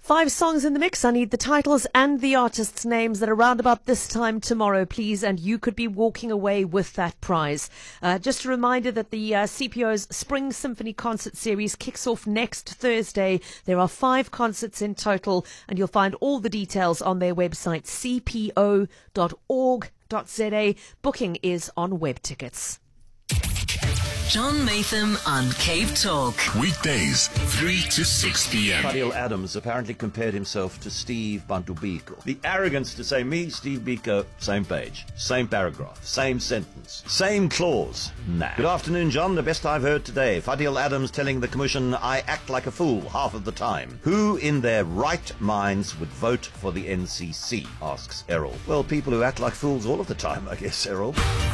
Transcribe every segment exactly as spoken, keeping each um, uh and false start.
Five songs in the mix. I need the titles and the artists' names that are around about this time tomorrow, please, and you could be walking away with that prize. Uh, just a reminder that the uh, C P O's Spring Symphony Concert Series kicks off next Thursday. There are five concerts in total, and you'll find all the details on their website, c p o dot org dot z a. Booking is on web tickets. John Maytham on Cape Talk. Weekdays, three to six p.m. Fadil Adams apparently compared himself to Steve Bantu Biko. The arrogance to say me, Steve Biko, same page, same paragraph, same sentence, same clause. Nah. Good afternoon, John. The best I've heard today. Fadil Adams telling the Commission I act like a fool half of the time. Who in their right minds would vote for the N C C? Asks Errol. Well, people who act like fools all of the time, I guess, Errol.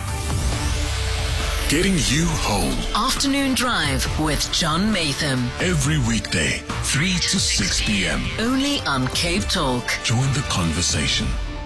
Getting you home. Afternoon Drive with John Maytham. Every weekday, three to six p.m. Only on Cape Talk. Join the conversation.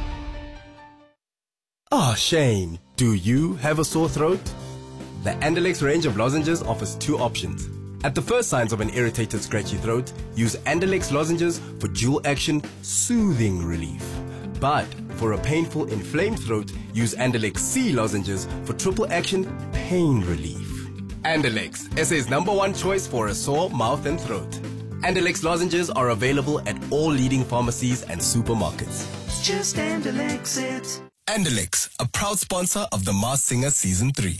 Ah, Shane, do you have a sore throat? The Andalex range of lozenges offers two options. At the first signs of an irritated, scratchy throat, use Andalex lozenges for dual-action soothing relief. But for a painful, inflamed throat, use Andalex C lozenges for triple-action pain relief. Andalex, S A's number one choice for a sore mouth and throat. Andalex lozenges are available at all leading pharmacies and supermarkets. Just Andalex it. Andalex, a proud sponsor of The Masked Singer Season three.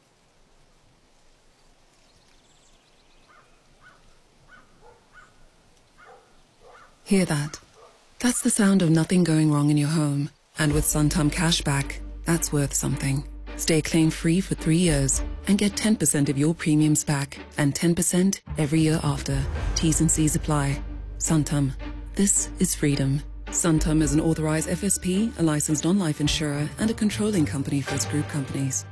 Hear that? That's the sound of nothing going wrong in your home. And with Santam Cashback, that's worth something. Stay claim-free for three years and get ten percent of your premiums back and ten percent every year after. T's and C's apply. Santam. This is freedom. Santam is an authorized F S P, a licensed non-life insurer, and a controlling company for its group companies.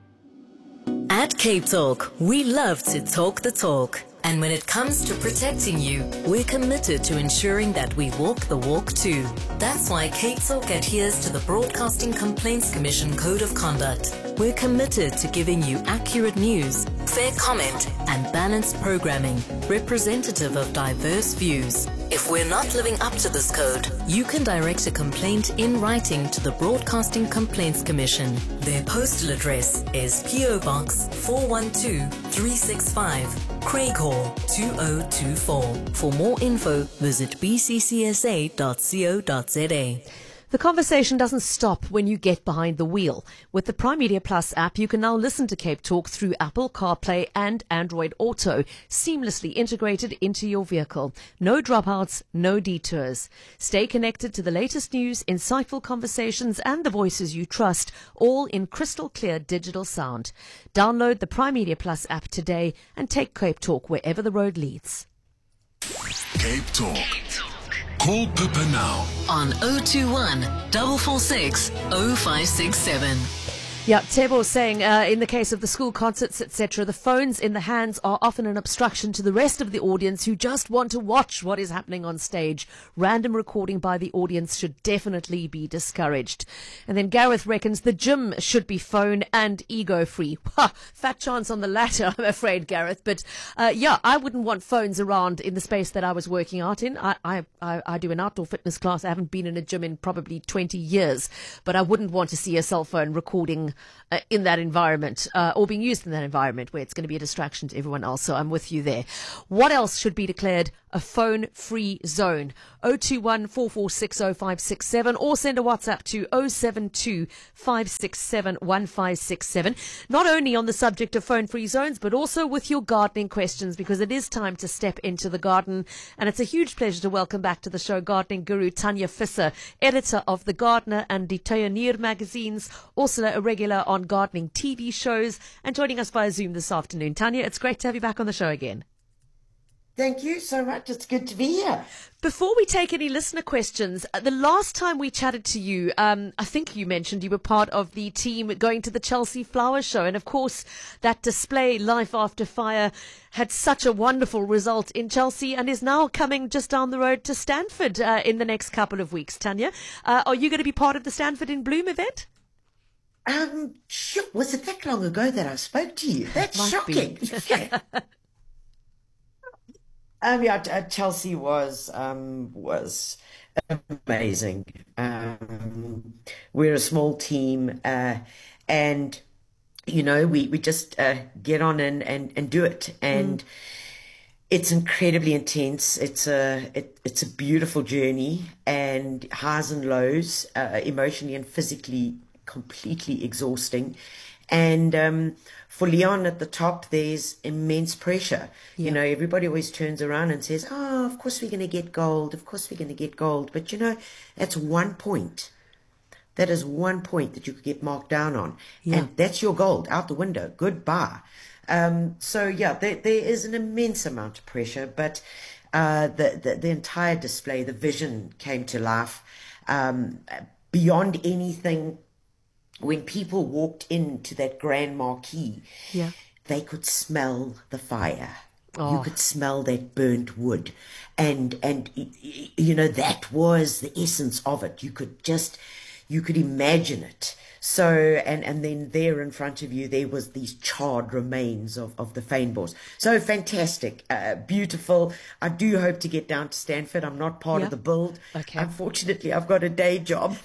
At Cape Talk, we love to talk the talk. And when it comes to protecting you, we're committed to ensuring that we walk the walk too. That's why Cape Talk adheres to the Broadcasting Complaints Commission Code of Conduct. We're committed to giving you accurate news, fair comment, and balanced programming, representative of diverse views. If we're not living up to this code, you can direct a complaint in writing to the Broadcasting Complaints Commission. Their postal address is P O Box four one two three six five, Craighall two oh two four. For more info, visit b c c s a dot co dot z a. The conversation doesn't stop when you get behind the wheel. With the Prime Media Plus app, you can now listen to Cape Talk through Apple CarPlay and Android Auto, seamlessly integrated into your vehicle. No dropouts, no detours. Stay connected to the latest news, insightful conversations, and the voices you trust, all in crystal clear digital sound. Download the Prime Media Plus app today and take Cape Talk wherever the road leads. Cape Talk. Cape Talk. Call Pippa now on oh two one, four four six, oh five six seven. Yeah, Tebo saying, uh, in the case of the school concerts, et cetera, the phones in the hands are often an obstruction to the rest of the audience who just want to watch what is happening on stage. Random recording by the audience should definitely be discouraged. And then Gareth reckons the gym should be phone and ego-free. Ha, fat chance on the latter, I'm afraid, Gareth. But, uh, yeah, I wouldn't want phones around in the space that I was working out in. I, I, I, I do an outdoor fitness class. I haven't been in a gym in probably twenty years. But I wouldn't want to see a cell phone recording Uh, in that environment, uh, or being used in that environment where it's going to be a distraction to everyone else. So I'm with you there. What else should be declared a phone-free zone? oh two one, four four six, oh five six seven, or send a WhatsApp to oh seven two, five six seven, one five six seven. Not only on the subject of phone-free zones, but also with your gardening questions, because it is time to step into the garden. And it's a huge pleasure to welcome back to the show gardening guru Tanya Visser, editor of The Gardener and Die Tuinier magazines, also a regular on gardening T V shows, and joining us via Zoom this afternoon. Tanya, it's great to have you back on the show again. Thank you so much. It's good to be here. Before we take any listener questions, the last time we chatted to you, um, I think you mentioned you were part of the team going to the Chelsea Flower Show. And of course, that display, Life After Fire, had such a wonderful result in Chelsea and is now coming just down the road to Stanford uh, in the next couple of weeks. Tanya, uh, are you going to be part of the Stanford in Bloom event? Um, sure. Was it that long ago that I spoke to you? That's Might shocking. Yeah. Um, yeah, uh, Chelsea was um, was amazing. Um, we're a small team, uh, and you know we we just uh, get on and, and, and do it, and mm. it's incredibly intense. It's a it, it's a beautiful journey, and highs and lows, uh, emotionally and physically, completely exhausting. And um, for Leon at the top, there's immense pressure. Yeah. You know, everybody always turns around and says, oh, of course we're going to get gold. Of course we're going to get gold. But, you know, that's one point. That is one point that you could get marked down on. Yeah. And that's your gold out the window. Goodbye. Um, so, yeah, there, there is an immense amount of pressure. But uh, the, the, the entire display, the vision came to life. Um, beyond anything, when people walked into that grand marquee, yeah. they could smell the fire. Oh. You could smell that burnt wood. And, and you know, that was the essence of it. You could just, you could imagine it. So, and, and then there in front of you, there was these charred remains of, of the Fynbos. So fantastic, uh, beautiful. I do hope to get down to Stanford. I'm not part yeah. of the build. Okay. Unfortunately, I've got a day job.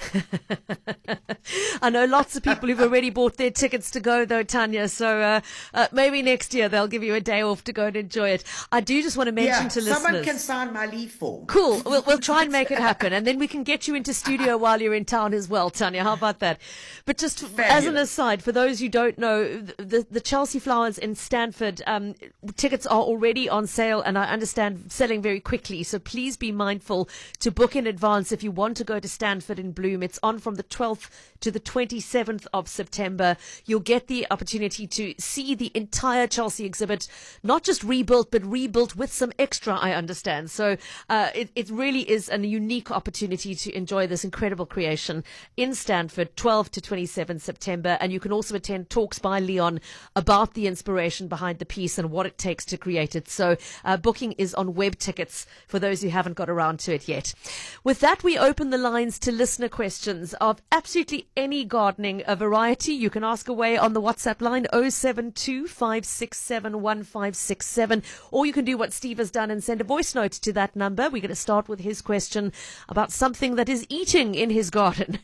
I know lots of people who've already bought their tickets to go, though, Tanya. So uh, uh, maybe next year they'll give you a day off to go and enjoy it. I do just want to mention yeah, to listeners. Someone can sign my leave form. Cool. We'll, we'll try and make it happen. And then we can get you into studio while you're in town as well, Tanya. How about that? But just Fabulous. As an aside, for those who don't know, the, the Chelsea Flowers in Stanford, um, tickets are already on sale and I understand selling very quickly. So please be mindful to book in advance if you want to go to Stanford in Bloom. It's on from the twelfth to the twenty-seventh of September. You'll get the opportunity to see the entire Chelsea exhibit, not just rebuilt, but rebuilt with some extra, I understand. So uh, it, it really is a unique opportunity to enjoy this incredible creation in Stanford, twelfth to twenty-seventh September. And you can also attend talks by Leon about the inspiration behind the piece and what it takes to create it. So uh, booking is on web tickets for those who haven't got around to it yet. With that, we open the lines to listener questions of absolutely any gardening a variety. You can ask away on the WhatsApp line oh seven two, five six seven, one five six seven, or you can do what Steve has done and send a voice note to that number. We're going to start with his question about something that is eating in his garden.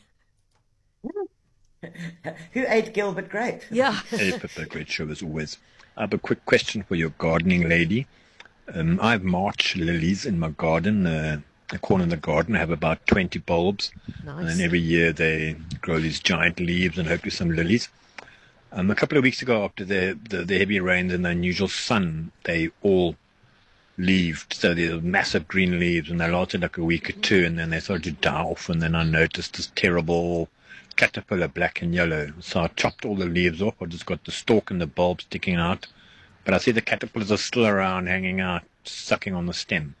Who ate Gilbert Grape? Yeah. Hey, Pippa, great show as always. I have a quick question for your gardening lady. Um, I have March lilies in my garden. Uh, a corner in the garden. I have about twenty bulbs. Nice. And then every year they grow these giant leaves and hopefully some lilies. Um, a couple of weeks ago, after the, the, the heavy rains and the unusual sun, they all leaved. So they're massive green leaves, and they lasted like a week or two, and then they started to die off. And then I noticed this terrible caterpillar, black and yellow. So I chopped all the leaves off. I just got the stalk and the bulb sticking out. But I see the caterpillars are still around, hanging out, sucking on the stem.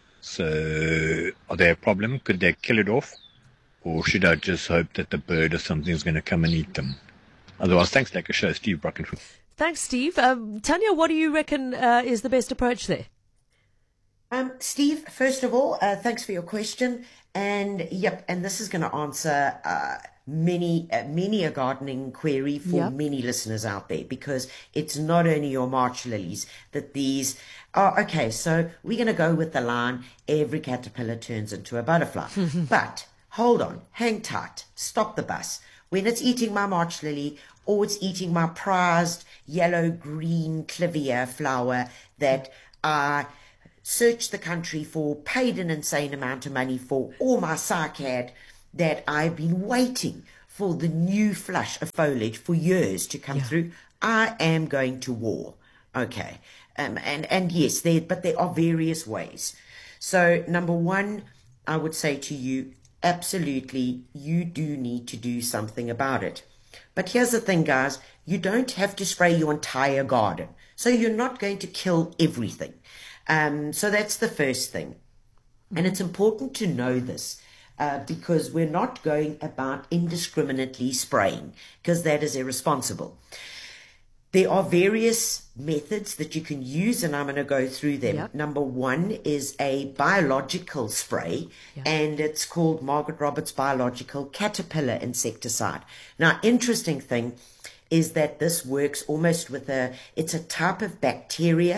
So are they a problem? Could they kill it off? Or should I just hope that the bird or something is going to come and eat them? Otherwise, thanks, like a show. Steve Brockenford. Thanks, Steve. Um, Tanya, what do you reckon uh, is the best approach there? Um, Steve, first of all, uh, thanks for your question. And yep, and this is going to answer uh, many, uh, many a gardening query for yep. many listeners out there, because it's not only your March lilies that these are, okay, so we're going to go with the line, every caterpillar turns into a butterfly. But hold on, hang tight, stop the bus. When it's eating my March lily, or it's eating my prized yellow-green clivia flower that I searched the country for, paid an insane amount of money for, or my cycad that I've been waiting for the new flush of foliage for years to come yeah. through, I am going to war. Okay. Um, and, and yes, there, but there are various ways. So number one, I would say to you, absolutely, you do need to do something about it. But here's the thing, guys, you don't have to spray your entire garden. So you're not going to kill everything. Um, so that's the first thing. Mm-hmm. And it's important to know this uh, because we're not going about indiscriminately spraying, because that is irresponsible. There are various methods that you can use, and I'm going to go through them. Yep. Number one is a biological spray, yep. and it's called Margaret Roberts Biological Caterpillar Insecticide. Now, interesting thing is that this works almost with a, it's a type of bacteria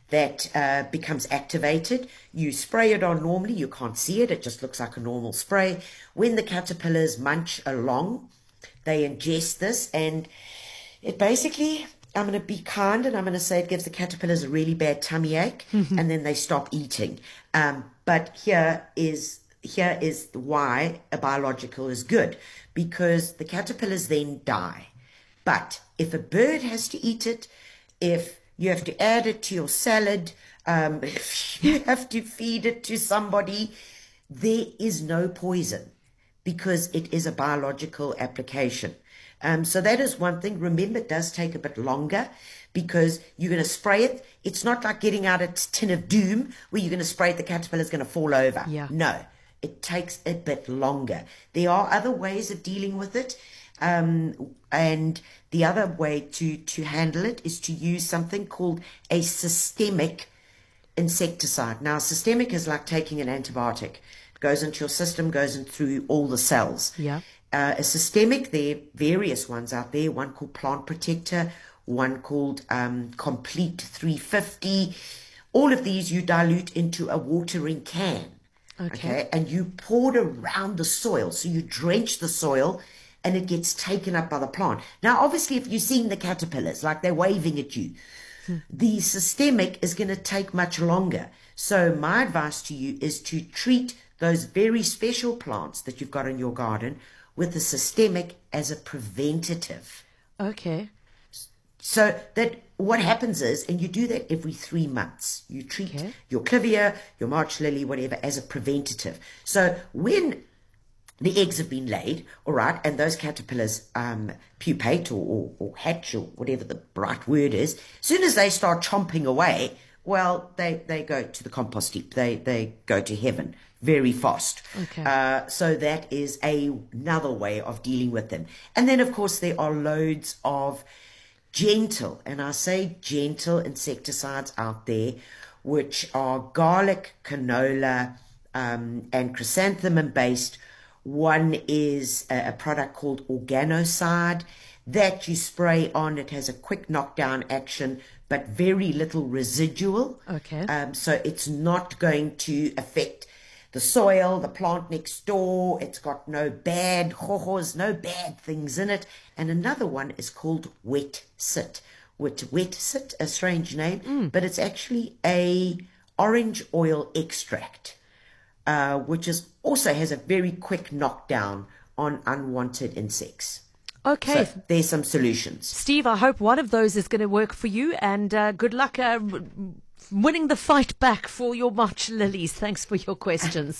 that uh, becomes activated. You spray it on normally. You can't see it. It just looks like a normal spray. When the caterpillars munch along, they ingest this, and it basically, I'm going to be kind, and I'm going to say it gives the caterpillars a really bad tummy ache, and then they stop eating. Um, but here is here is why a biological is good, because the caterpillars then die. But if a bird has to eat it, if you have to add it to your salad, um, if you have to feed it to somebody, there is no poison, because it is a biological application. Um, so that is one thing. Remember, it does take a bit longer, because you're going to spray it. It's not like getting out a tin of doom where you're going to spray it, the caterpillar's going to fall over. Yeah. No, it takes a bit longer. There are other ways of dealing with it. Um, and the other way to, to handle it is to use something called a systemic insecticide. Now, systemic is like taking an antibiotic. It goes into your system, goes in through all the cells. Yeah. Uh, a systemic, there are various ones out there, one called Plant Protector, one called um, Complete three fifty. All of these you dilute into a watering can. Okay. okay. And you pour it around the soil. So you drench the soil, and it gets taken up by the plant. Now, obviously, if you're seeing the caterpillars, like they're waving at you, hmm. the systemic is going to take much longer. So my advice to you is to treat those very special plants that you've got in your garden with the systemic as a preventative. Okay. So that what happens is, and you do that every three months, you treat okay. your clivia, your March lily, whatever, as a preventative. So when the eggs have been laid, all right, and those caterpillars um, pupate or, or, or hatch, or whatever the right word is, as soon as they start chomping away, well, they, they go to the compost heap. They, they go to heaven very fast. Okay. Uh, so that is a, another way of dealing with them. And then, of course, there are loads of gentle, and I say gentle insecticides out there, which are garlic, canola, um, and chrysanthemum based. One is a, a product called Organocide that you spray on. It has a quick knockdown action, but very little residual. Okay. Um, so it's not going to affect the soil, the plant next door. It's got no bad hohos, no bad things in it. And another one is called Wet Sit. Which Wet Sit, a strange name, mm. but it's actually a orange oil extract, uh, which is also has a very quick knockdown on unwanted insects. Okay. So there's some solutions. Steve, I hope one of those is going to work for you, and uh, good luck uh, winning the fight back for your March lilies. Thanks for your questions.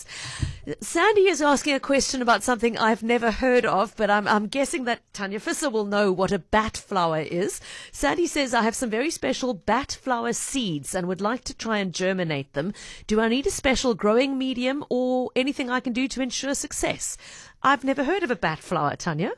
Sandy is asking a question about something I've never heard of, but I'm, I'm guessing that Tanya Visser will know what a bat flower is. Sandy says, I have some very special bat flower seeds and would like to try and germinate them. Do I need a special growing medium or anything I can do to ensure success? I've never heard of a bat flower, Tanya.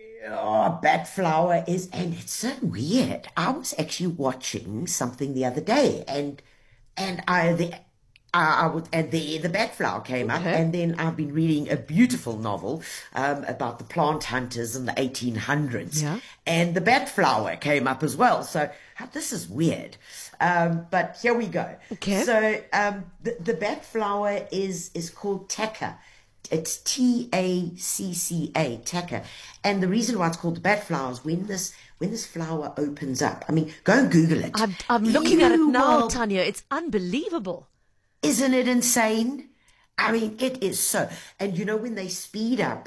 Oh, bat flower is, and it's so weird. I was actually watching something the other day, and and I the I, I would and the the bat flower came okay. up, and then I've been reading a beautiful novel um, about the plant hunters in the eighteen hundreds, yeah. and the bat flower came up as well. So this is weird, um, but here we go. Okay. So um, the the bat flower is is called Tacca. It's T A C C A, Tacca. And the reason why it's called the bat flower is when this when this flower opens up. I mean, go and Google it. I'm, I'm looking at it now, will, Tanya. It's unbelievable. Isn't it insane? I mean, it is so. And you know, when they speed up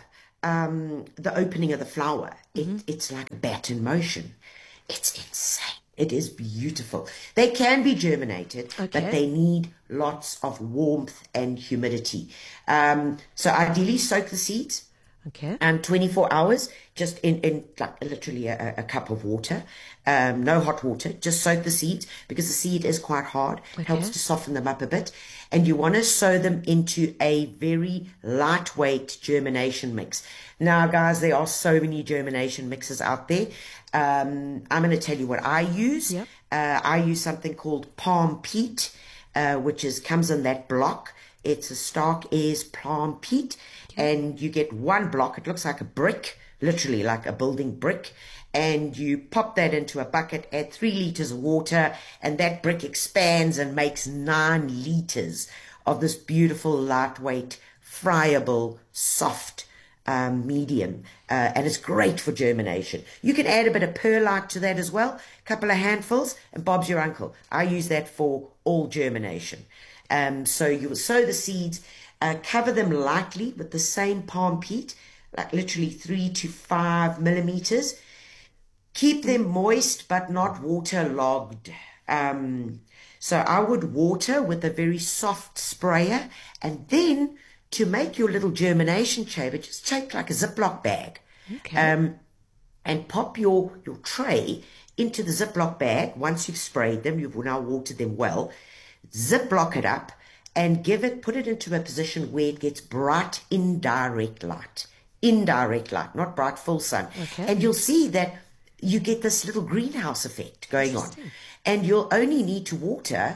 um, the opening of the flower, it, mm-hmm. it's like a bat in motion. It's insane. It is beautiful. They can be germinated, okay. but they need lots of warmth and humidity. Um, so ideally soak the seeds. Okay. And twenty-four hours, just in, in like literally a, a cup of water. Um, no hot water. Just soak the seeds because the seed is quite hard. Okay. Helps to soften them up a bit. And you want to sow them into a very lightweight germination mix. Now, guys, there are so many germination mixes out there. Um, I'm going to tell you what I use. Yep. Uh, I use something called Palm Peat, uh, which is comes in that block. It's a Stark Airs Palm Peat, and you get one block. It looks like a brick, literally like a building brick, and you pop that into a bucket, add three litres of water, and that brick expands and makes nine litres of this beautiful, lightweight, friable, soft um, medium. Uh, and it's great for germination. You can add a bit of perlite to that as well, a couple of handfuls, and Bob's your uncle. I use that for all germination. Um, so you will sow the seeds, uh, cover them lightly with the same palm peat, like literally three to five millimeters. Keep them moist but not waterlogged. Um, so I would water with a very soft sprayer, and then to make your little germination chamber, just take like a Ziploc bag, okay. um, and pop your, your tray into the Ziploc bag. Once you've sprayed them, you've now watered them well, Ziploc it up and give it, put it into a position where it gets bright indirect light. Indirect light, not bright full sun. Okay. And you'll see that you get this little greenhouse effect going on. And you'll only need to water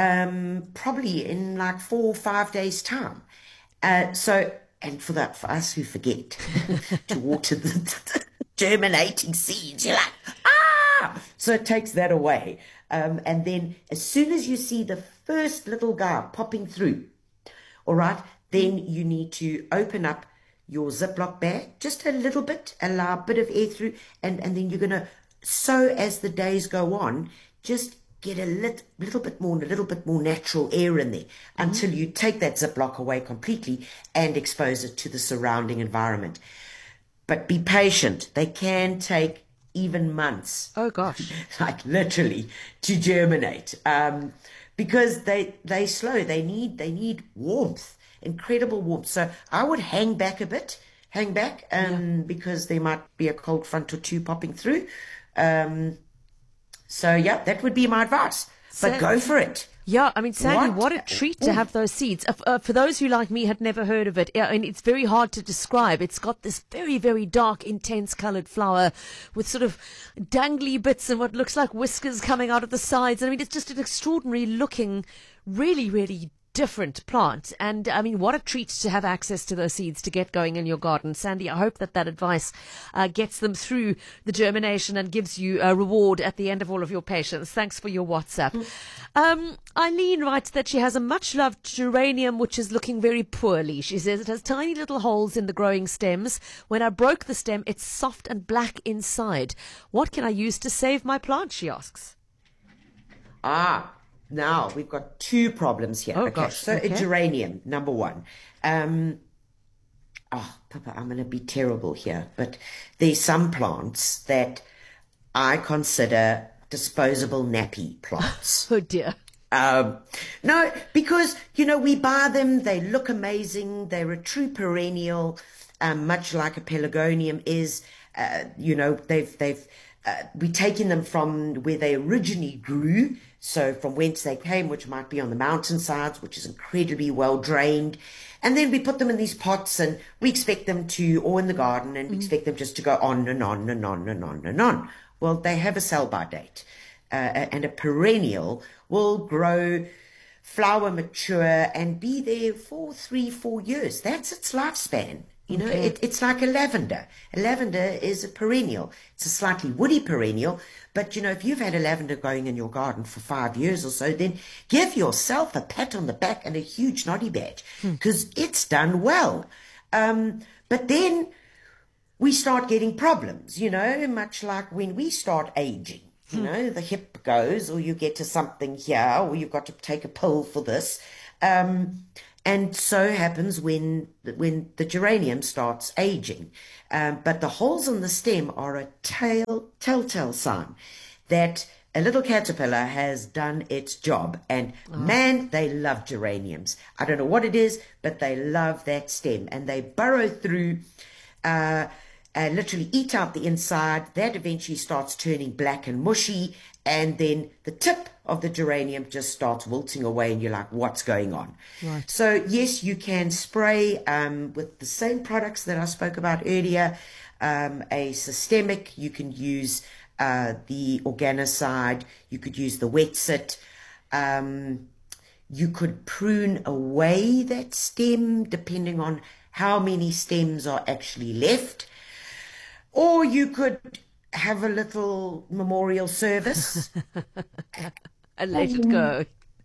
um, probably in like four or five days' time. Uh, so, and for that, for us who forget to water the germinating seeds, you're like, ah! So it takes that away. Um, and then as soon as you see the first little guy popping through, all right, then you need to open up your Ziploc bag, just a little bit, allow a bit of air through, and, and then you're going to sow as the days go on, just get a lit, little bit more and a little bit more natural air in there mm-hmm. until you take that Ziploc away completely and expose it to the surrounding environment. But be patient. They can take even months. Oh, gosh. Like literally to germinate um, because they, they slow. They need, they need warmth. Incredible warmth. So I would hang back a bit, hang back, um, yeah. because there might be a cold front or two popping through. Um, so yeah, that would be my advice. But so, go for it. Yeah, I mean, Sandy, what, what a treat to have those seeds. Uh, uh, for those who, like me, had never heard of it, I mean, it's very hard to describe. It's got this very, very dark, intense coloured flower with sort of dangly bits and what looks like whiskers coming out of the sides. I mean, it's just an extraordinary looking, really, really different plant. And I mean, what a treat to have access to those seeds to get going in your garden. Sandy, I hope that that advice uh, gets them through the germination and gives you a reward at the end of all of your patience. Thanks for your WhatsApp. Um, Eileen writes that she has a much loved geranium which is looking very poorly. She says it has tiny little holes in the growing stems. When I broke the stem, it's soft and black inside. What can I use to save my plant, she asks. Ah, now we've got two problems here. Oh, okay, gosh. so Okay. a geranium, number one. Um, oh, Papa, I'm going to be terrible here, but there's some plants that I consider disposable nappy plants. Oh, dear. Um, no, because, you know, we buy them, they look amazing, they're a true perennial, um, much like a pelargonium is. Uh, you know, they've, they've, uh, we're taking them from where they originally grew, so from whence they came, which might be on the mountainsides, which is incredibly well drained. And then we put them in these pots and we expect them to, or in the garden, and we Mm. expect them just to go on and on and on and on and on. Well, they have a sell-by date. Uh, and a perennial will grow, flower, mature, and be there for three, four years. That's its lifespan. You know, Okay. it, it's like a lavender. A lavender is a perennial. It's a slightly woody perennial. But, you know, if you've had a lavender going in your garden for five years or so, then give yourself a pat on the back and a huge noddy badge, because hmm. it's done well. Um, but then we start getting problems, you know, much like when we start aging. You know, the hip goes, or you get to something here, or you've got to take a pill for this. Um, and so happens when when the geranium starts aging. Um, but the holes in the stem are a tail, telltale sign that a little caterpillar has done its job. And oh. man, they love geraniums. I don't know what it is, but they love that stem. And they burrow through... Uh, Uh, literally eat out the inside. That eventually starts turning black and mushy, and then the tip of the geranium just starts wilting away, and you're like, what's going on? Right. So yes, you can spray um, with the same products that I spoke about earlier. Um, a systemic, you can use uh, the Organicide, you could use the Wetsit. Um, you could prune away that stem depending on how many stems are actually left. Or you could have a little memorial service. And let it go.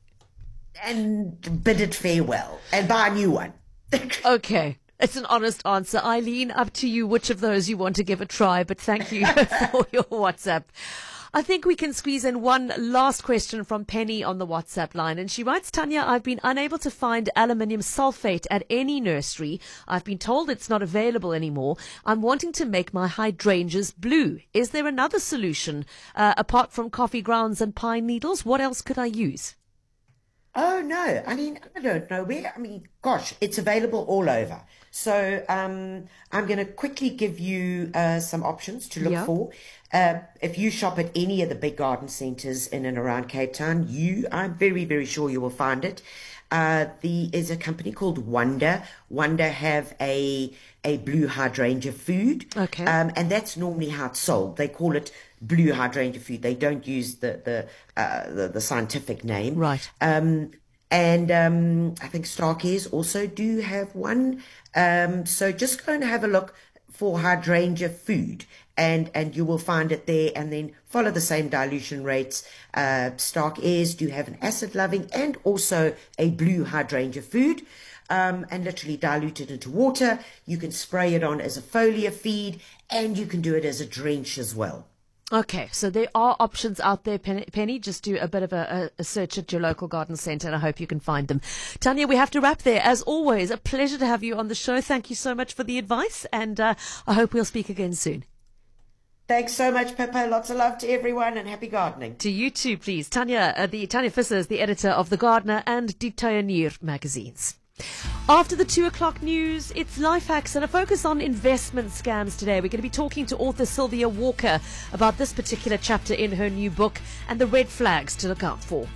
And bid it farewell and buy a new one. Okay. It's an honest answer. Eileen, up to you which of those you want to give a try, but thank you for your WhatsApp. I think we can squeeze in one last question from Penny on the WhatsApp line. And she writes, Tanya, I've been unable to find aluminium sulfate at any nursery. I've been told it's not available anymore. I'm wanting to make my hydrangeas blue. Is there another solution uh, apart from coffee grounds and pine needles? What else could I use? Oh, no. I mean, I don't know where. I mean, gosh, it's available all over. So um, I'm going to quickly give you uh, some options to look yeah. for. Uh, if you shop at any of the big garden centres in and around Cape Town, you, I'm very, very sure you will find it. Uh, the is a company called Wonder. Wonder have a a blue hydrangea food. Okay. Um, and that's normally how it's sold. They call it blue hydrangea food. They don't use the the uh, the, the scientific name. Right. Um, and um, I think Starcares also do have one. Um, so just go and have a look for hydrangea food, and and you will find it there, and then follow the same dilution rates. Uh, Starcares do have an acid loving and also a blue hydrangea food, um, and literally dilute it into water. You can spray it on as a foliar feed, and you can do it as a drench as well. Okay, so there are options out there, Penny. Just do a bit of a, a search at your local garden centre, and I hope you can find them. Tanya, we have to wrap there. As always, a pleasure to have you on the show. Thank you so much for the advice, and uh, I hope we'll speak again soon. Thanks so much, Pippa. Lots of love to everyone, and happy gardening. To you too, please. Tanya, uh, the Tanya Visser is the editor of The Gardener and Die Tuinier magazines. After the two o'clock news, it's life hacks and a focus on investment scams today. We're going to be talking to author Sylvia Walker about this particular chapter in her new book and the red flags to look out for.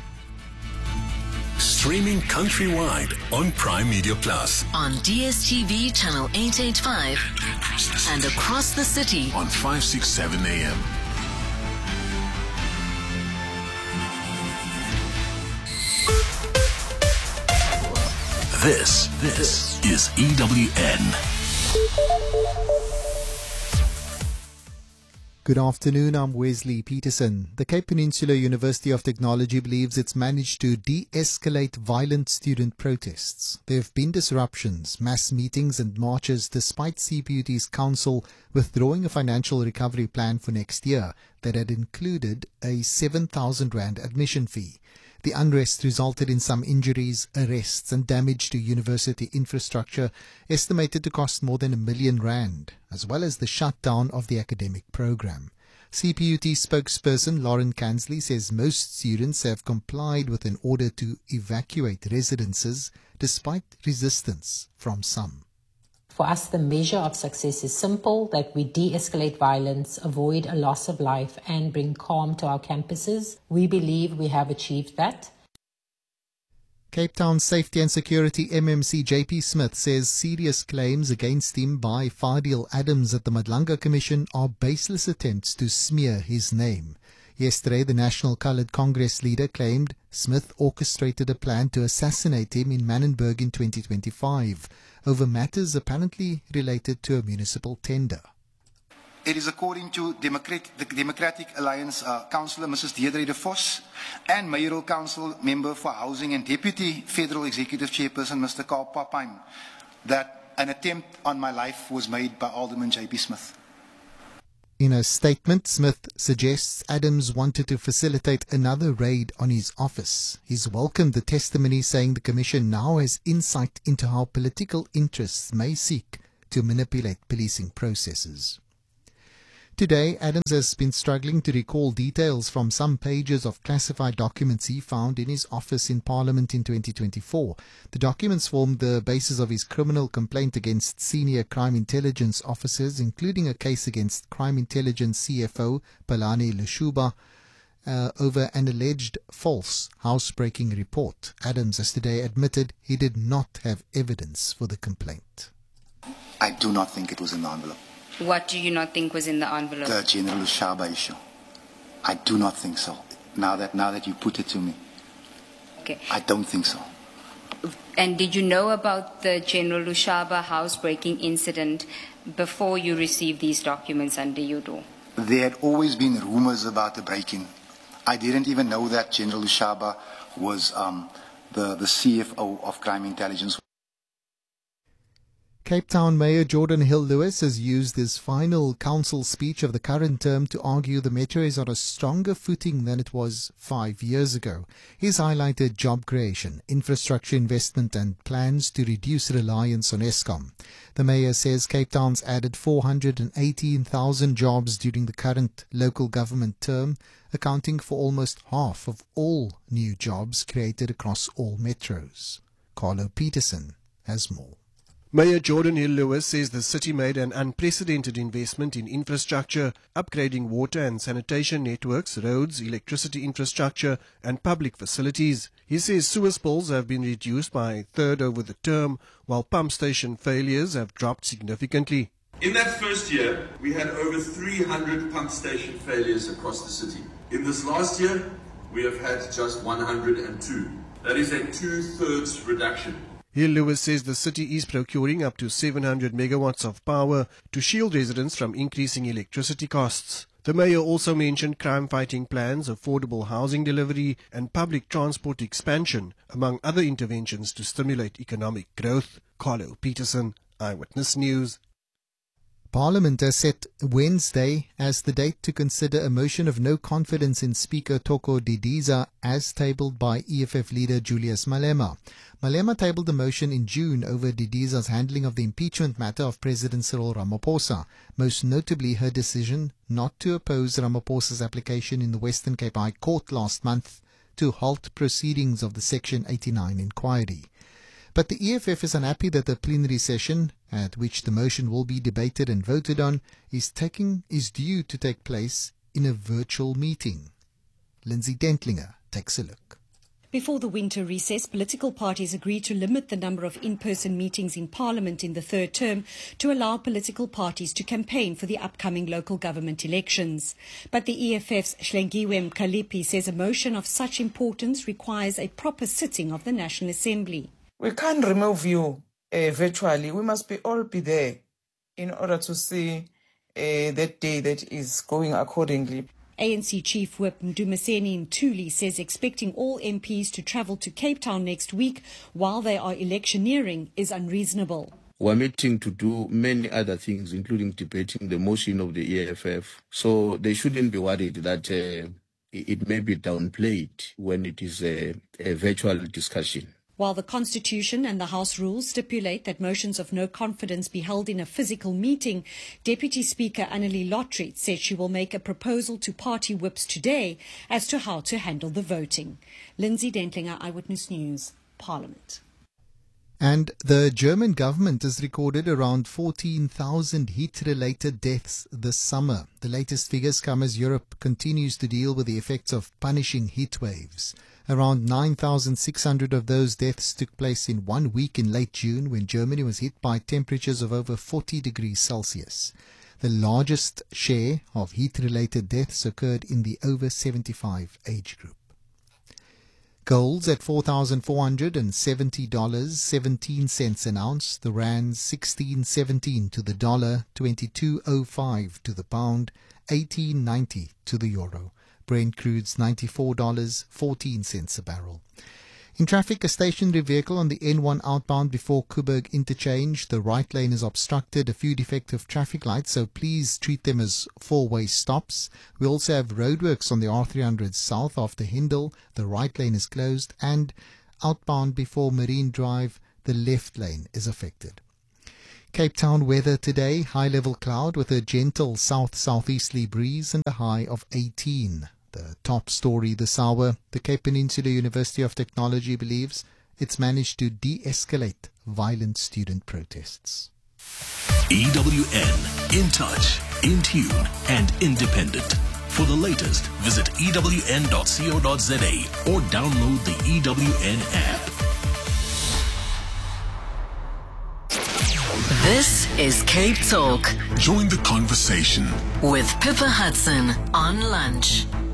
Streaming countrywide on Prime Media Plus. On D S T V channel eight eighty-five and across the city on five sixty-seven A M. This, this is E W N. Good afternoon, I'm Wesley Peterson. The Cape Peninsula University of Technology believes it's managed to de-escalate violent student protests. There have been disruptions, mass meetings and marches despite C P U T's council withdrawing a financial recovery plan for next year that had included a seven thousand rand admission fee. The unrest resulted in some injuries, arrests and damage to university infrastructure estimated to cost more than a million rand, as well as the shutdown of the academic program. C P U T spokesperson Lauren Kansley says most students have complied with an order to evacuate residences despite resistance from some. For us, the measure of success is simple, that we de-escalate violence, avoid a loss of life, and bring calm to our campuses. We believe we have achieved that. Cape Town Safety and Security M M C J P Smith says serious claims against him by Fadil Adams at the Madlanga Commission are baseless attempts to smear his name. Yesterday, the National Coloured Congress leader claimed Smith orchestrated a plan to assassinate him in Manenberg in twenty twenty-five over matters apparently related to a municipal tender. It is according to Democrat, the Democratic Alliance uh, Councillor Missus Deirdre de Vos and Mayoral Council Member for Housing and Deputy Federal Executive Chairperson Mister Karl Papine that an attempt on my life was made by Alderman J P Smith. In a statement, Smith suggests Adams wanted to facilitate another raid on his office. He's welcomed the testimony, saying the Commission now has insight into how political interests may seek to manipulate policing processes. Today, Adams has been struggling to recall details from some pages of classified documents he found in his office in Parliament in twenty twenty-four. The documents formed the basis of his criminal complaint against senior crime intelligence officers, including a case against crime intelligence C F O Palani Lushuba uh, over an alleged false housebreaking report. Adams has today admitted he did not have evidence for the complaint. I do not think it was in the envelope. What do you not think was in the envelope? The General Lushaba issue. I do not think so. Now that now that you put it to me. Okay. I don't think so. And did you know about the General Lushaba housebreaking incident before you received these documents under your door? there had always been rumors about a break-in. I didn't even know that General Lushaba was um, the, the C F O of Crime Intelligence. Cape Town Mayor Jordan Hill-Lewis has used his final council speech of the current term to argue the metro is on a stronger footing than it was five years ago. He's highlighted job creation, infrastructure investment and plans to reduce reliance on Eskom. The mayor says Cape Town's added four hundred eighteen thousand jobs during the current local government term, accounting for almost half of all new jobs created across all metros. Carlo Peterson has more. Mayor Jordan Hill-Lewis says the city made an unprecedented investment in infrastructure, upgrading water and sanitation networks, roads, electricity infrastructure and public facilities. He says sewer spills have been reduced by a third over the term, while pump station failures have dropped significantly. In that first year, we had over three hundred pump station failures across the city. In this last year, we have had just one hundred two. That is a two-thirds reduction. Hill-Lewis says the city is procuring up to seven hundred megawatts of power to shield residents from increasing electricity costs. The mayor also mentioned crime-fighting plans, affordable housing delivery and public transport expansion, among other interventions to stimulate economic growth. Carlo Peterson, Eyewitness News. Parliament has set Wednesday as the date to consider a motion of no confidence in Speaker Thoko Didiza as tabled by E F F leader Julius Malema. Malema tabled the motion in June over Didiza's handling of the impeachment matter of President Cyril Ramaphosa, most notably her decision not to oppose Ramaphosa's application in the Western Cape High Court last month to halt proceedings of the Section eighty-nine inquiry. But the E F F is unhappy that the plenary session, at which the motion will be debated and voted on, is taking is due to take place in a virtual meeting. Lindsay Dentlinger takes a look. Before the winter recess, political parties agreed to limit the number of in-person meetings in Parliament in the third term to allow political parties to campaign for the upcoming local government elections. But the E F F's Hlengiwe Mkhaliphi says a motion of such importance requires a proper sitting of the National Assembly. We can't remove you uh, virtually. We must be all be there in order to see uh, that day that is going accordingly. A N C Chief Whip Ndumiseni Ntuli says expecting all M Ps to travel to Cape Town next week while they are electioneering is unreasonable. We're meeting to do many other things, including debating the motion of the E F F. So they shouldn't be worried that uh, it may be downplayed when it is a, a virtual discussion. While the Constitution and the House rules stipulate that motions of no confidence be held in a physical meeting, Deputy Speaker Annelie Lottridge said she will make a proposal to party whips today as to how to handle the voting. Lindsay Dentlinger, Eyewitness News, Parliament. And the German government has recorded around fourteen thousand heat-related deaths this summer. The latest figures come as Europe continues to deal with the effects of punishing heat waves. Around nine thousand six hundred of those deaths took place in one week in late June when Germany was hit by temperatures of over forty degrees Celsius. The largest share of heat-related deaths occurred in the over seventy-five age group. Gold's at four thousand four hundred seventy dollars and seventeen cents an ounce, the rand sixteen seventeen to the dollar, twenty-two oh five to the pound, eighteen ninety to the euro. Brent crude's ninety-four dollars and fourteen cents a barrel. In traffic, a stationary vehicle on the N one outbound before Kuburg interchange. The right lane is obstructed, a few defective traffic lights, so please treat them as four-way stops. We also have roadworks on the R three hundred south after Hindle. The right lane is closed, and outbound before Marine Drive, the left lane is affected. Cape Town weather today, high-level cloud with a gentle south-southeasterly breeze and a high of eighteen. The top story this hour, the Cape Peninsula University of Technology believes it's managed to de-escalate violent student protests. E W N, in touch, in tune and independent. For the latest, visit E W N dot co dot za or download the E W N app. This is Cape Talk. Join the conversation with Pippa Hudson on Lunch.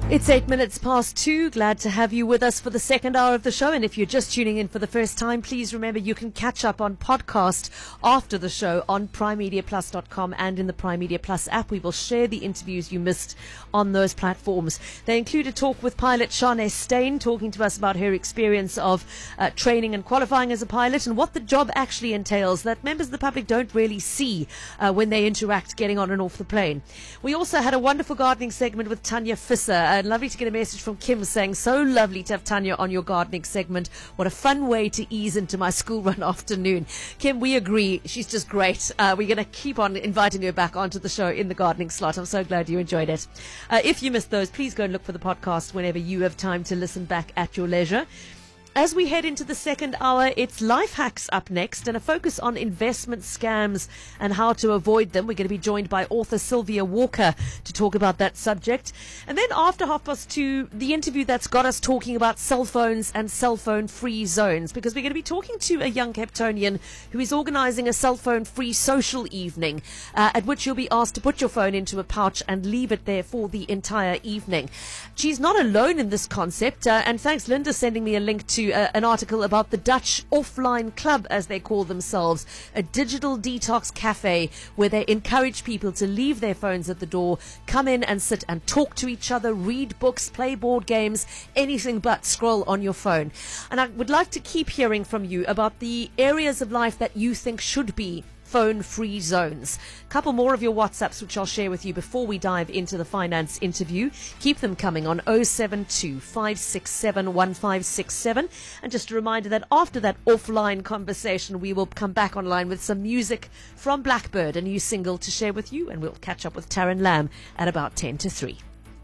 It's eight minutes past two. Glad to have you with us for the second hour of the show. And if you're just tuning in for the first time, please remember you can catch up on podcast after the show on prime media plus dot com and in the Prime Media Plus app. We will share the interviews you missed on those platforms. They include a talk with pilot Shanae Steyn, talking to us about her experience of uh, training and qualifying as a pilot and what the job actually entails that members of the public don't really see uh, when they interact getting on and off the plane. We also had a wonderful gardening segment with Tanya Fisser. Uh, lovely to get a message from Kim saying, so lovely to have Tanya on your gardening segment. What a fun way to ease into my school run afternoon. Kim, we agree. She's just great. Uh, we're going to keep on inviting her back onto the show in the gardening slot. I'm so glad you enjoyed it. Uh, if you missed those, please go and look for the podcast whenever you have time to listen back at your leisure. As we head into the second hour, it's life hacks up next and a focus on investment scams and how to avoid them. We're going to be joined by author Sylvia Walker to talk about that subject. And then after half past two, the interview that's got us talking about cell phones and cell phone free zones, because we're going to be talking to a young Capetonian who is organising a cell phone free social evening uh, at which you'll be asked to put your phone into a pouch and leave it there for the entire evening. She's not alone in this concept, uh, and thanks Linda sending me a link to Uh, an article about the Dutch Offline Club, as they call themselves, a digital detox cafe where they encourage people to leave their phones at the door, come in and sit and talk to each other, read books, play board games, anything but scroll on your phone. And I would like to keep hearing from you about the areas of life that you think should be phone-free zones. A couple more of your WhatsApps which I'll share with you before we dive into the finance interview. Keep them coming on oh seven two, five six seven, one five six seven. And just a reminder that after that offline conversation, we will come back online with some music from Blackbird, a new single to share with you, and we'll catch up with Taryn Lamb at about ten to three.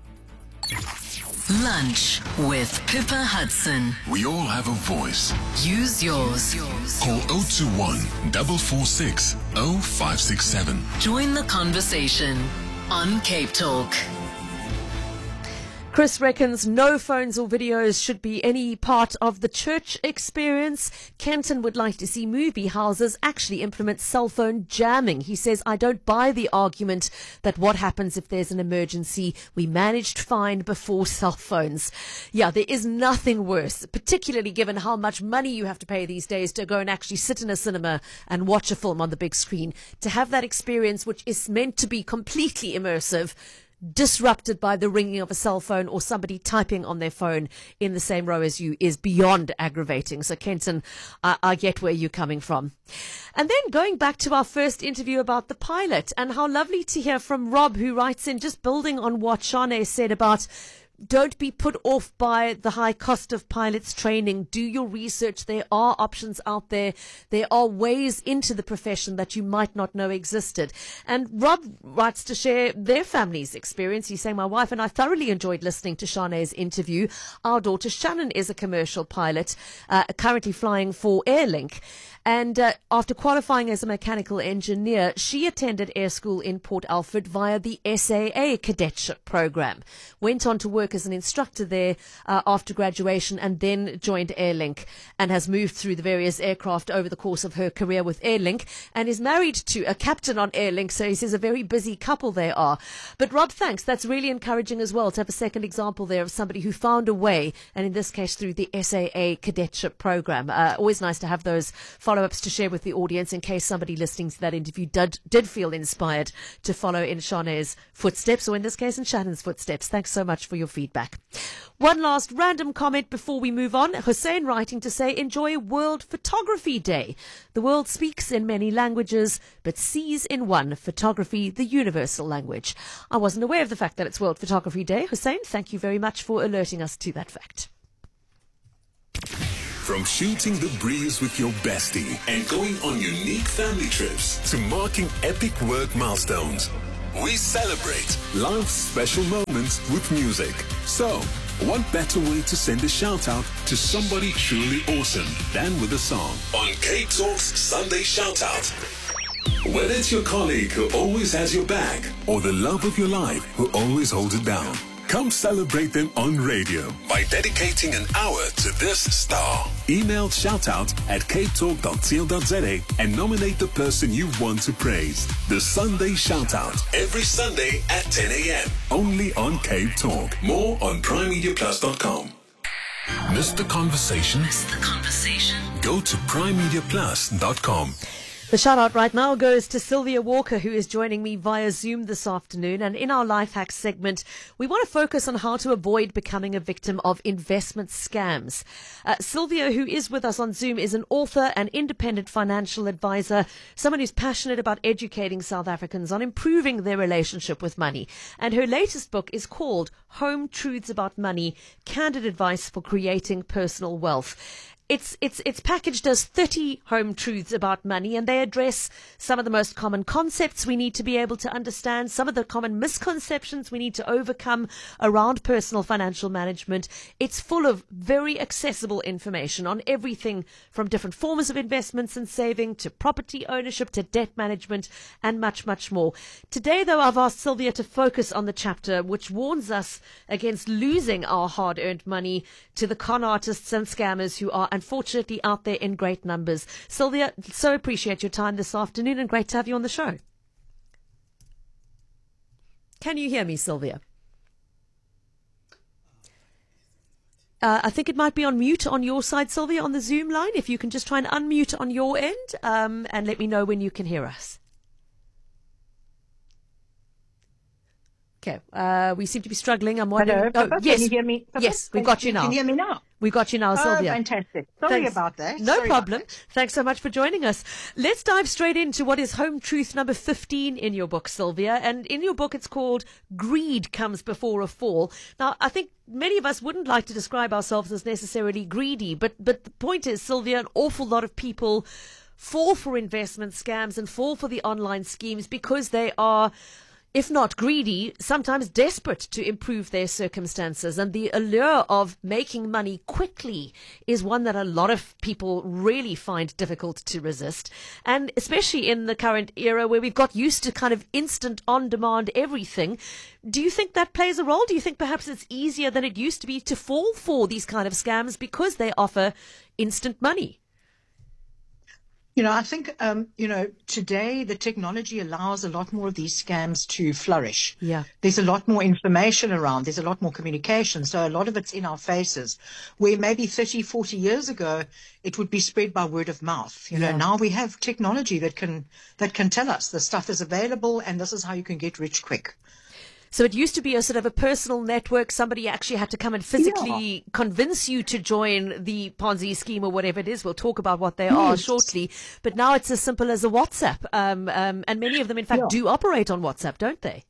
Lunch with Pippa Hudson. We all have a voice. Use yours. Call oh two one, four four six, oh five six seven. Join the conversation on Cape Talk. Chris reckons no phones or videos should be any part of the church experience. Kenton would like to see movie houses actually implement cell phone jamming. He says, I don't buy the argument that what happens if there's an emergency, we managed fine before cell phones. Yeah, there is nothing worse, particularly given how much money you have to pay these days to go and actually sit in a cinema and watch a film on the big screen. To have that experience, which is meant to be completely immersive, disrupted by the ringing of a cell phone or somebody typing on their phone in the same row as you, is beyond aggravating. So Kenton, I, I get where you're coming from. And then going back to our first interview about the pilot, and how lovely to hear from Rob, who writes in, just building on what Shanae said about don't be put off by the high cost of pilots training. Do your research. There are options out there. There are ways into the profession that you might not know existed. And Rob writes to share their family's experience. He's saying, my wife and I thoroughly enjoyed listening to Shanae's interview. Our daughter Shannon is a commercial pilot, uh, currently flying for Airlink. And uh, after qualifying as a mechanical engineer, she attended air school in Port Alfred via the S A A cadetship program. Went on to work as an instructor there uh, after graduation, and then joined Airlink, and has moved through the various aircraft over the course of her career with Airlink, and is married to a captain on Airlink. So he says a very busy couple they are. But Rob, thanks. That's really encouraging as well to have a second example there of somebody who found a way, and in this case through the S A A cadetship program. Uh, always nice to have those follow-ups to share with the audience in case somebody listening to that interview did, did feel inspired to follow in Shanae's footsteps, or in this case in Shannon's footsteps. Thanks so much for your feedback. One last random comment before we move on. Hussein writing to say, enjoy World Photography Day. The world speaks in many languages, but sees in one, photography, the universal language. I wasn't aware of the fact that it's World Photography Day. Hussein, thank you very much for alerting us to that fact. From shooting the breeze with your bestie and going on unique family trips to marking epic work milestones, we celebrate life's special moments with music. So, what better way to send a shout out to somebody truly awesome than with a song? On Cape Talk's Sunday Shout Out. Whether it's your colleague who always has your back or the love of your life who always holds it down, come celebrate them on radio by dedicating an hour to this star. Email shoutout at cape talk dot co dot za and nominate the person you want to praise. The Sunday Shoutout, every Sunday at ten a.m. Only on Cape Talk. More on prime media plus dot com. Miss the conversation? Miss the conversation? Go to prime media plus dot com. The shout out right now goes to Sylvia Walker, who is joining me via Zoom this afternoon. And in our Life Hacks segment, we want to focus on how to avoid becoming a victim of investment scams. Uh, Sylvia, who is with us on Zoom, is an author and independent financial advisor, someone who's passionate about educating South Africans on improving their relationship with money. And her latest book is called Home Truths About Money, Candid Advice for Creating Personal Wealth. It's it's it's packaged as thirty home truths about money, and they address some of the most common concepts we need to be able to understand, some of the common misconceptions we need to overcome around personal financial management. It's full of very accessible information on everything from different forms of investments and saving to property ownership to debt management and much, much more. Today, though, I've asked Sylvia to focus on the chapter which warns us against losing our hard-earned money to the con artists and scammers who are unfortunately out there in great numbers. Sylvia, so appreciate your time this afternoon and great to have you on the show. Can you hear me, Sylvia? Uh, I think it might be on mute on your side, Sylvia, on the Zoom line. If you can just try and unmute on your end um, and let me know when you can hear us. Okay, uh, we seem to be struggling. I'm wondering. Hello, oh, yes, can you hear me? Yes, we've got you now. Can you hear me now? We've got you now, Oh, Sylvia. fantastic. Sorry Thanks. about that. No Sorry problem. about that. Thanks so much for joining us. Let's dive straight into what is home truth number fifteen in your book, Sylvia. And in your book, it's called Greed Comes Before a Fall. Now, I think many of us wouldn't like to describe ourselves as necessarily greedy, but, but the point is, Sylvia, an awful lot of people fall for investment scams and fall for the online schemes because they are, if not greedy, sometimes desperate to improve their circumstances. And the allure of making money quickly is one that a lot of people really find difficult to resist. And especially in the current era where we've got used to kind of instant on-demand everything, do you think that plays a role? Do you think perhaps it's easier than it used to be to fall for these kind of scams because they offer instant money? You know, I think, um, you know, today the technology allows a lot more of these scams to flourish. Yeah. There's a lot more information around. There's a lot more communication. So a lot of it's in our faces. Where maybe thirty, forty years ago, it would be spread by word of mouth. You know, Yeah. now we have technology that can that can tell us the stuff is available and this is how you can get rich quick. So it used to be a sort of a personal network. Somebody actually had to come and physically Yeah. convince you to join the Ponzi scheme or whatever it is. We'll talk about what they are Yes. shortly. But now it's as simple as a WhatsApp. Um, um, and many of them, in fact, Yeah. do operate on WhatsApp, don't they?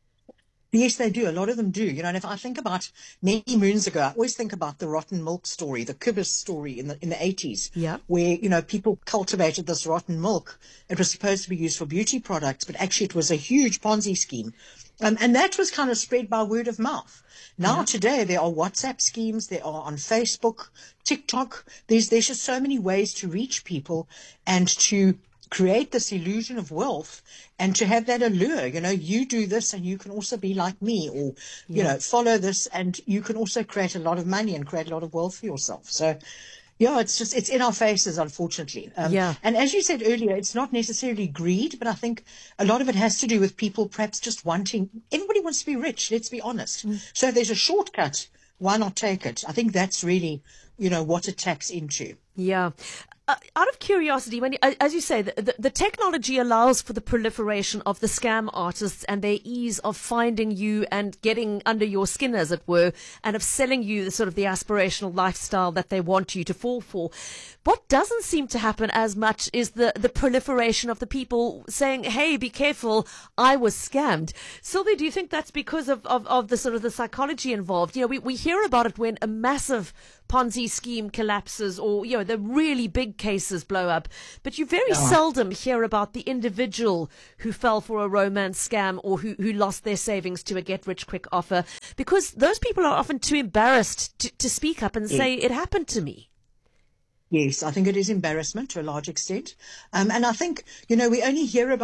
Yes, they do. A lot of them do. You know, and if I think about many moons ago, I always think about the rotten milk story, the Kubis story in the in the eighties, Yeah. where, you know, people cultivated this rotten milk. It was supposed to be used for beauty products, but actually it was a huge Ponzi scheme. Um, and that was kind of spread by word of mouth. Now, Yeah. today, there are WhatsApp schemes. There are on Facebook, TikTok. There's, there's just so many ways to reach people and to create this illusion of wealth and to have that allure. You know, you do this and you can also be like me, or, you Yeah. know, follow this and you can also create a lot of money and create a lot of wealth for yourself. So, yeah, it's just, it's in our faces, unfortunately. Um, Yeah. And as you said earlier, it's not necessarily greed, but I think a lot of it has to do with people perhaps just wanting, everybody wants to be rich, let's be honest. Mm. So if there's a shortcut, why not take it? I think that's really, you know, what it taps into. Yeah. Uh, out of curiosity, when you, uh, as you say, the, the, the technology allows for the proliferation of the scam artists and their ease of finding you and getting under your skin, as it were, and of selling you the sort of the aspirational lifestyle that they want you to fall for. What doesn't seem to happen as much is the, the proliferation of the people saying, hey, be careful, I was scammed. Sylvia, do you think that's because of, of, of the sort of the psychology involved? You know, we, we hear about it when a massive Ponzi scheme collapses or, you know, the really big cases blow up. But you very Yeah. seldom hear about the individual who fell for a romance scam or who, who lost their savings to a get-rich-quick offer, because those people are often too embarrassed to, to speak up and Yeah. say, it happened to me. Yes, I think it is embarrassment to a large extent. Um, and I think, you know, we only hear about the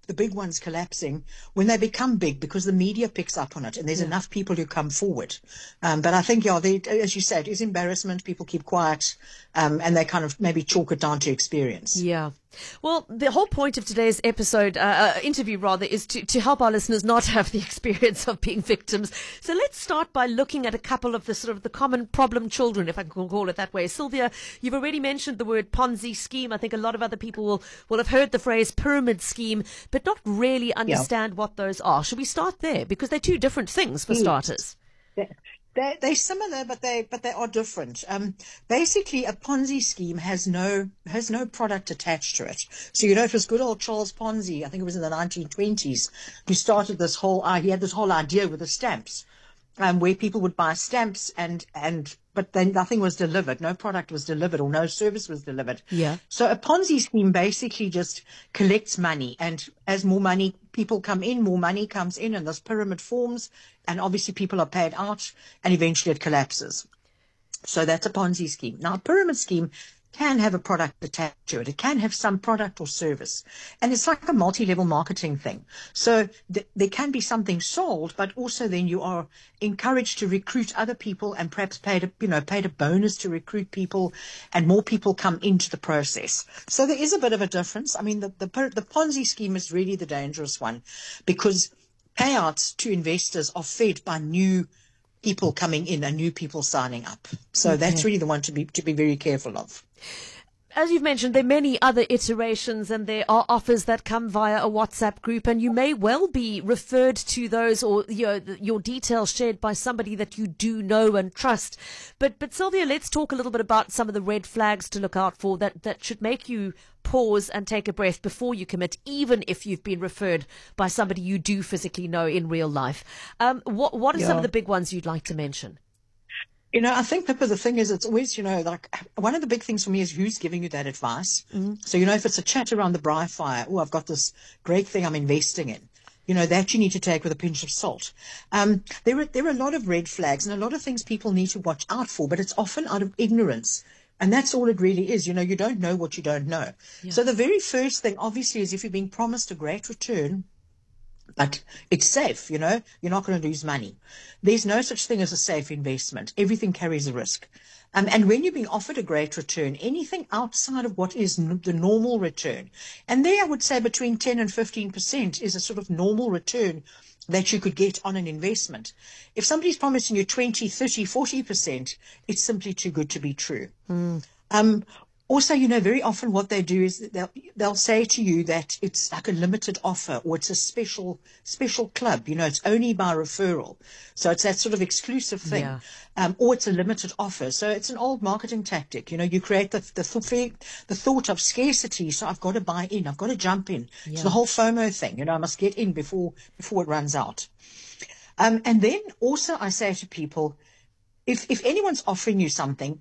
the big ones collapsing when they become big, because the media picks up on it and there's yeah. enough people who come forward. Um, but I think, yeah, they, as you said, it is embarrassment. People keep quiet um, and they kind of maybe chalk it down to experience. Yeah. Well, the whole point of today's episode, uh, uh, interview rather, is to, to help our listeners not have the experience of being victims. So let's start by looking at a couple of the sort of the common problem children, if I can call it that way. Sylvia, you've already mentioned the word Ponzi scheme. I think a lot of other people will, will have heard the phrase pyramid scheme, but not really understand yeah. what those are. Should we start there? Because they're two different things for mm. starters. Yeah. They're, they're similar, but they but they are different. Um, basically, a Ponzi scheme has no has no product attached to it. So you know, it was good old Charles Ponzi. I think it was in the nineteen twenties who started this whole. Uh, he had this whole idea with the stamps, um, where people would buy stamps and and but then nothing was delivered, no product was delivered, or no service was delivered. Yeah. So a Ponzi scheme basically just collects money, and as more money people come in, more money comes in, and this pyramid forms, and obviously people are paid out, and eventually it collapses. So that's a Ponzi scheme. Now, a pyramid scheme can have a product attached to it. It can have some product or service. And it's like a multi-level marketing thing. So th- there can be something sold, but also then you are encouraged to recruit other people and perhaps paid a, you know, paid a bonus to recruit people, and more people come into the process. So there is a bit of a difference. I mean, the, the, the Ponzi scheme is really the dangerous one, because payouts to investors are fed by new people coming in and new people signing up. So okay. that's really the one to be to be very careful of. As you've mentioned, there are many other iterations, and there are offers that come via a WhatsApp group, and you may well be referred to those, or your, your details shared by somebody that you do know and trust. But, but Sylvia, let's talk a little bit about some of the red flags to look out for that, that should make you pause and take a breath before you commit, even if you've been referred by somebody you do physically know in real life. Um, what, what are yeah. some of the big ones you'd like to mention? You know, I think, Pippa, the thing is, it's always, you know, like, one of the big things for me is who's giving you that advice. Mm-hmm. So, you know, if it's a chat around the braai fire, oh, I've got this great thing I'm investing in, you know, that you need to take with a pinch of salt. Um, there are, there are a lot of red flags and a lot of things people need to watch out for, but it's often out of ignorance. And that's all it really is. You know, you don't know what you don't know. Yeah. So the very first thing, obviously, is if you're being promised a great return, but it's safe, you know, you're not going to lose money. There's no such thing as a safe investment. Everything carries a risk. Um, and when you're being offered a great return, anything outside of what is n- the normal return, and there I would say between ten and fifteen percent is a sort of normal return that you could get on an investment. If somebody's promising you twenty, thirty, forty percent, it's simply too good to be true. Mm. Um, Also, you know, very often what they do is they'll, they'll say to you that it's like a limited offer, or it's a special special club. You know, it's only by referral. So it's that sort of exclusive thing. Yeah. Um, or it's a limited offer. So it's an old marketing tactic. You know, you create the the, th- the thought of scarcity. So I've got to buy in. I've got to jump in. Yeah. It's the whole FOMO thing. You know, I must get in before before it runs out. Um, and then also I say to people, if if anyone's offering you something,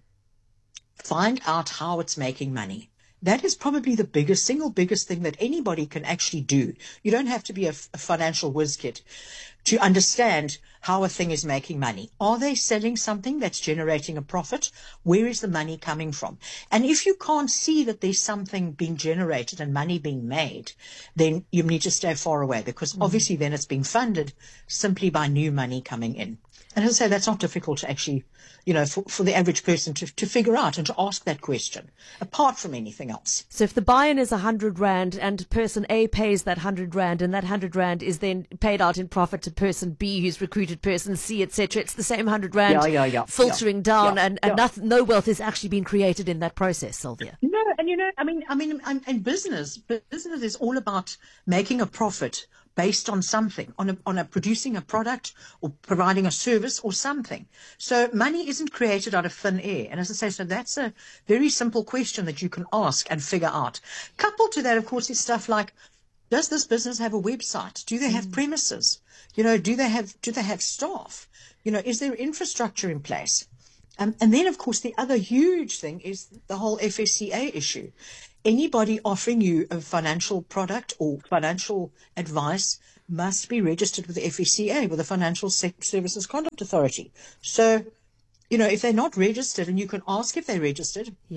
find out how it's making money. That is probably the biggest, single biggest thing that anybody can actually do. You don't have to be a, a financial whiz kid to understand how a thing is making money. Are they selling something that's generating a profit? Where is the money coming from? And if you can't see that there's something being generated and money being made, then you need to stay far away, because mm. obviously then it's being funded simply by new money coming in. And as I say, that's not difficult to actually, you know, for, for the average person to, to figure out and to ask that question, apart from anything else. So if the buy-in is one hundred rand and person A pays that one hundred rand, and that one hundred rand is then paid out in profit to person B, who's recruited person C, et cetera, it's the same one hundred rand yeah, yeah, yeah, filtering yeah, down, yeah, and, and yeah. Nothing, no wealth is actually being created in that process, Sylvia. No, and you know, I mean, I mean, in business, business is all about making a profit based on something, on a, on a producing a product or providing a service or something. So money isn't created out of thin air. And as I say, so that's a very simple question that you can ask and figure out. Coupled to that, of course, is stuff like, does this business have a website? Do they have mm. premises? You know, do they have, do they have staff? You know, is there infrastructure in place? Um, and then, of course, the other huge thing is the whole F S C A issue. Anybody offering you a financial product or financial advice must be registered with the F S C A, with the Financial Services Conduct Authority. So, you know, if they're not registered, and you can ask if they're registered, yeah,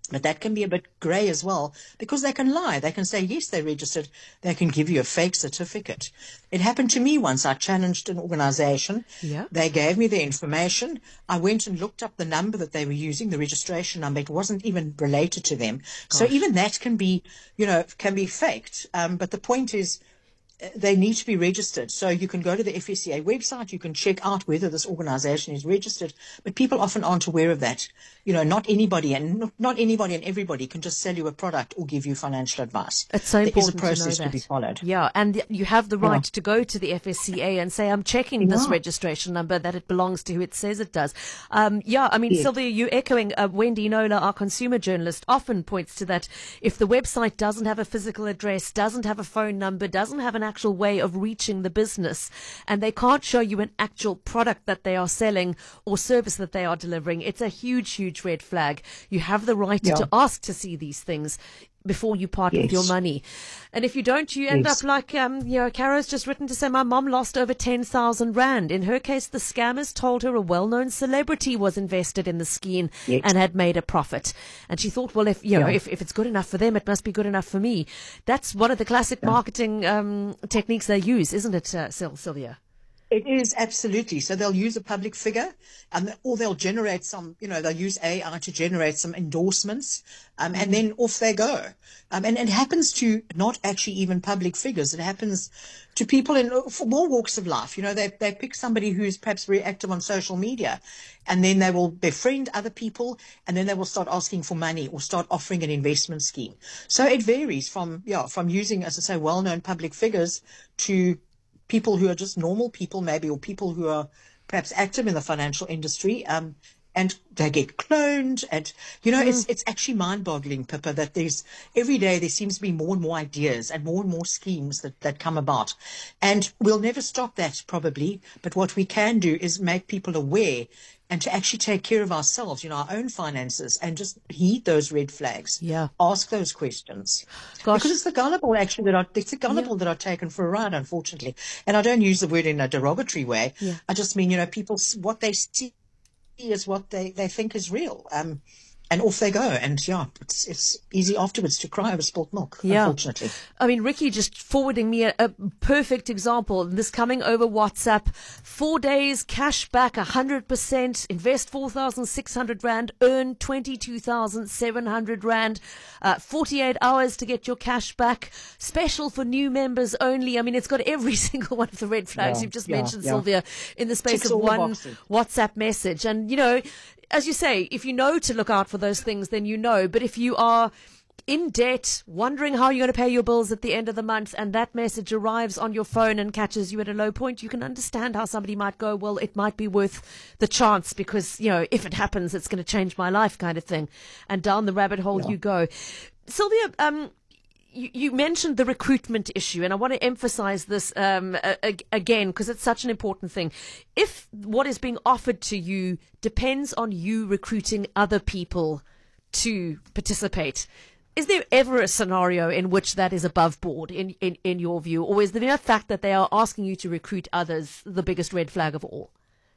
But that can be a bit grey as well, because they can lie. They can say, yes, they're registered. They can give you a fake certificate. It happened to me once. I challenged an organisation. Yeah. They gave me the information. I went and looked up the number that they were using, the registration number. It wasn't even related to them. Gosh. So even that can be, you know, can be faked. Um, but the point is, they need to be registered. So you can go to the F S C A website, you can check out whether this organisation is registered, but people often aren't aware of that. You know, not anybody and not anybody and everybody can just sell you a product or give you financial advice. It's so there important is a process to, know to be that. followed. Yeah, and you have the right Yeah. to go to the F S C A and say, I'm checking this Yeah. registration number, that it belongs to who it says it does. Um, yeah, I mean, Yes. Sylvia, you echoing uh, Wendy Nola, our consumer journalist, often points to that. If the website doesn't have a physical address, doesn't have a phone number, doesn't have an actual way of reaching the business, and they can't show you an actual product that they are selling or service that they are delivering, it's a huge, huge red flag. You have the right Yeah. to ask to see these things before you part with Yes. your money. And if you don't, you end Yes. up like, um, you know, Caro's just written to say, my mom lost over ten thousand rand. In her case, the scammers told her a well-known celebrity was invested in the scheme Yes. and had made a profit. And she thought, well, if, you know, Yeah. if, if it's good enough for them, it must be good enough for me. That's one of the classic marketing um, techniques they use, isn't it, uh, Syl- Sylvia? It is, absolutely. So they'll use a public figure, um, or they'll generate some, you know, they'll use A I to generate some endorsements, um, and then off they go. Um, and it happens to not actually even public figures. It happens to people in from all walks of life. You know, they they pick somebody who's perhaps very active on social media, and then they will befriend other people, and then they will start asking for money or start offering an investment scheme. So it varies from, yeah, from using, as I say, well-known public figures to people who are just normal people maybe, or people who are perhaps active in the financial industry, um, and they get cloned. And, you know, mm. it's it's actually mind-boggling, Pippa, that there's every day there seems to be more and more ideas and more and more schemes that, that come about. And we'll never stop that probably, but what we can do is make people aware and to actually take care of ourselves, you know, our own finances, and just heed those red flags. Yeah. Ask those questions. Gosh. Because it's the gullible, actually, that are, it's the gullible yeah. that are taken for a ride, unfortunately. And I don't use the word in a derogatory way. Yeah. I just mean, you know, people, what they see is what they, they think is real. Um, and off they go. And yeah, it's it's easy afterwards to cry over spilt milk, yeah. unfortunately. I mean, Ricky just forwarding me a, a perfect example. This coming over WhatsApp. Four days, cash back one hundred percent, invest four thousand six hundred rand, earn twenty-two thousand seven hundred rand, uh, forty-eight hours to get your cash back, special for new members only. I mean, it's got every single one of the red flags yeah, you've just yeah, mentioned, yeah. Sylvia, in the space Ticks of all the one boxes. WhatsApp message. And, you know, as you say, if you know to look out for those things, then you know. But if you are in debt, wondering how you're going to pay your bills at the end of the month, and that message arrives on your phone and catches you at a low point, you can understand how somebody might go, well, it might be worth the chance because, you know, if it happens, it's going to change my life kind of thing. And down the rabbit hole Yeah. you go. Sylvia, um, you, you mentioned the recruitment issue, and I want to emphasize this um, a, again because it's such an important thing. If what is being offered to you depends on you recruiting other people to participate, is there ever a scenario in which that is above board in, in, in your view, or is the mere fact that they are asking you to recruit others the biggest red flag of all?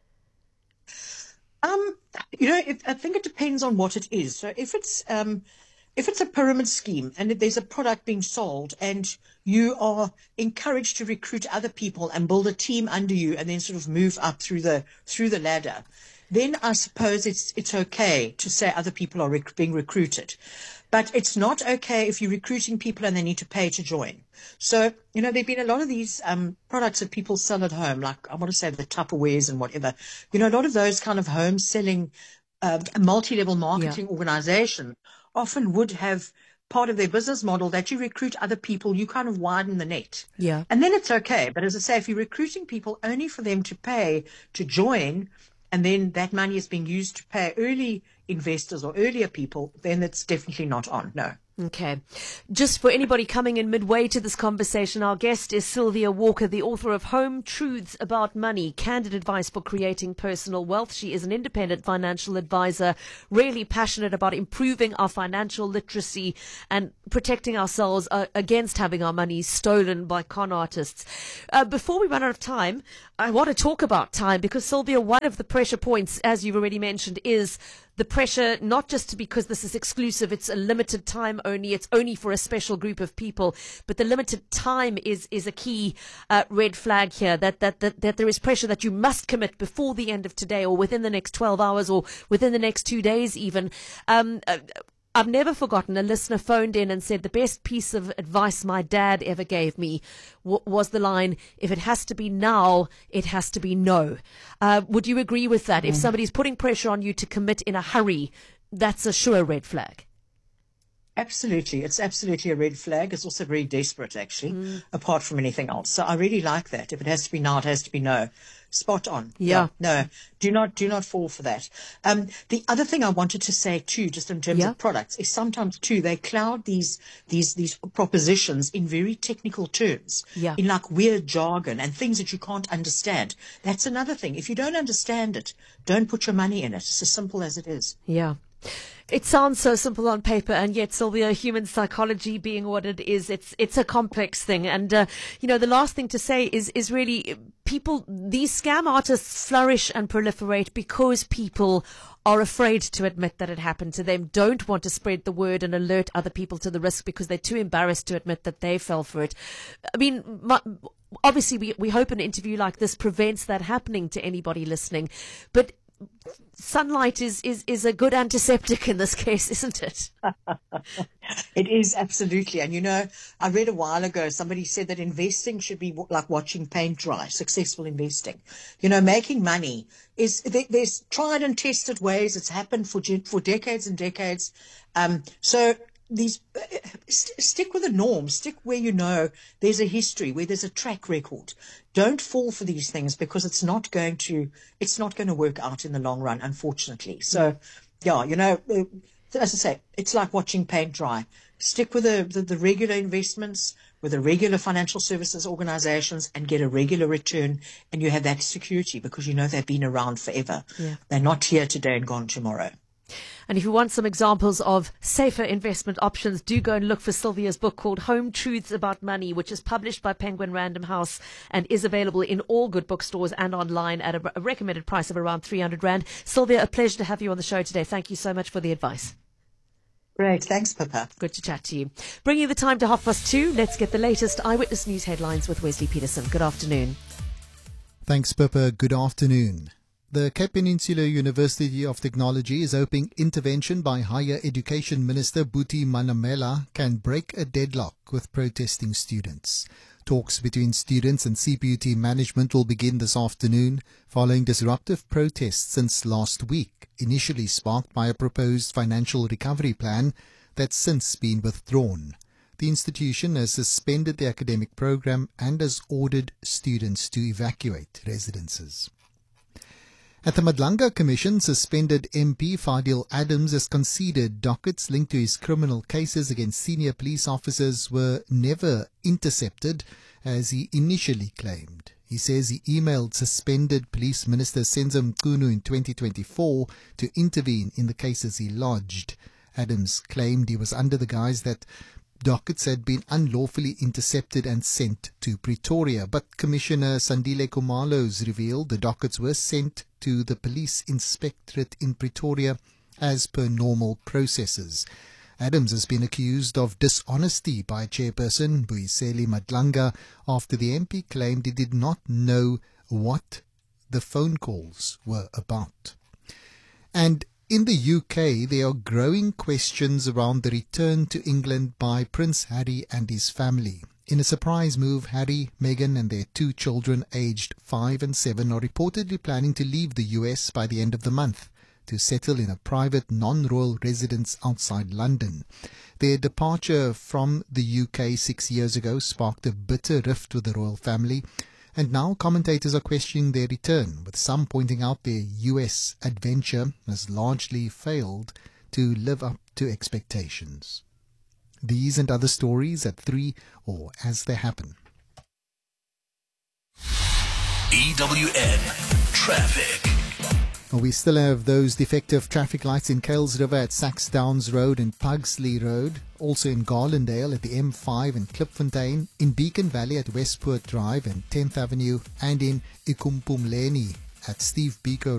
Um, you know, it, I think it depends on what it is. So if it's um, if it's a pyramid scheme and if there's a product being sold and you are encouraged to recruit other people and build a team under you and then sort of move up through the through the ladder, then I suppose it's it's okay to say other people are rec- being recruited. But it's not okay if you're recruiting people and they need to pay to join. So, you know, there have been a lot of these um, products that people sell at home, like I want to say the Tupperwares and whatever. You know, a lot of those kind of home selling uh, multi-level marketing yeah. organization often would have part of their business model that you recruit other people, you kind of widen the net. Yeah. And then it's okay. But as I say, if you're recruiting people only for them to pay to join, and then that money is being used to pay early investors or earlier people, then it's definitely not on. No. Okay. Just for anybody coming in midway to this conversation, our guest is Sylvia Walker, the author of Home Truths About Money, Candid Advice for Creating Personal Wealth. She is an independent financial advisor, really passionate about improving our financial literacy and protecting ourselves uh, against having our money stolen by con artists. Uh, before we run out of time, I want to talk about time because, Sylvia, one of the pressure points, as you've already mentioned, is the pressure, not just because this is exclusive, it's a limited time only, it's only for a special group of people, but the limited time is is a key uh, red flag here, that, that, that, that there is pressure that you must commit before the end of today or within the next twelve hours or within the next two days even. Um, uh, I've never forgotten a listener phoned in and said the best piece of advice my dad ever gave me w- was the line, if it has to be now, it has to be no. Uh, would you agree with that? Mm. If somebody's putting pressure on you to commit in a hurry, that's a sure red flag. Absolutely. It's absolutely a red flag. It's also very desperate, actually, Mm. apart from anything else. So I really like that. If it has to be now, it has to be no. Spot on. Yeah. yeah. No, do not, do not fall for that. Um, the other thing I wanted to say too, just in terms yeah. of products, is sometimes too, they cloud these, these, these propositions in very technical terms, yeah. in like weird jargon and things that you can't understand. That's another thing. If you don't understand it, don't put your money in it. It's as simple as it is. Yeah. It sounds so simple on paper, and yet, Sylvia, human psychology being what it is, it's it's a complex thing. And, uh, you know, the last thing to say is, is really people, these scam artists flourish and proliferate because people are afraid to admit that it happened to them, don't want to spread the word and alert other people to the risk because they're too embarrassed to admit that they fell for it. I mean, my, obviously, we, we hope an interview like this prevents that happening to anybody listening, but sunlight is, is, is a good antiseptic in this case, isn't it? It is, absolutely. And, you know, I read a while ago, somebody said that investing should be w- like watching paint dry, successful investing. You know, making money is, there, there's tried and tested ways. It's happened for for decades and decades. Um, so these uh, st- stick with the norm, stick where you know there's a history, where there's a track record. Don't fall for these things because it's not going to, it's not going to work out in the long run, unfortunately. So, yeah, you know, uh, as I say, it's like watching paint dry. Stick with the, the, the regular investments, with the regular financial services organizations, and get a regular return, and you have that security because you know they've been around forever. Yeah. They're not here today and gone tomorrow. And if you want some examples of safer investment options, do go and look for Sylvia's book called Home Truths About Money, which is published by Penguin Random House and is available in all good bookstores and online at a, a recommended price of around three hundred rand. Sylvia, a pleasure to have you on the show today. Thank you so much for the advice. Great. Thanks, Pippa. Good to chat to you. Bringing the time to half past two, let's get the latest Eyewitness News headlines with Wesley Peterson. Good afternoon. Thanks, Pippa. Good afternoon. The Cape Peninsula University of Technology is hoping intervention by Higher Education Minister Buti Manamela can break a deadlock with protesting students. Talks between students and C P U T management will begin this afternoon following disruptive protests since last week, initially sparked by a proposed financial recovery plan that's since been withdrawn. The institution has suspended the academic program and has ordered students to evacuate residences. At the Madlanga Commission, suspended M P Fadil Adams has conceded dockets linked to his criminal cases against senior police officers were never intercepted, as he initially claimed. He says he emailed suspended Police Minister Senzo Mchunu in twenty twenty-four to intervene in the cases he lodged. Adams claimed he was under the guise that dockets had been unlawfully intercepted and sent to Pretoria, but Commissioner Sandile Khumalo revealed the dockets were sent to the Police Inspectorate in Pretoria as per normal processes. Adams has been accused of dishonesty by Chairperson Buyiseli Madlanga after the M P claimed he did not know what the phone calls were about. And in the U K, there are growing questions around the return to England by Prince Harry and his family. In a surprise move, Harry, Meghan and their two children aged five and seven are reportedly planning to leave the U S by the end of the month to settle in a private non-royal residence outside London. Their departure from the U K six years ago sparked a bitter rift with the royal family, and now commentators are questioning their return, with some pointing out their U S adventure has largely failed to live up to expectations. These and other stories at three or as they happen. E W N Traffic. We still have those defective traffic lights in Kales River at Saxdowns Road and Pugsley Road, also in Garlandale at the M five and Klipfontein, in Beacon Valley at Westport Drive and tenth Avenue, and in Ikumpumleni at Steve Biko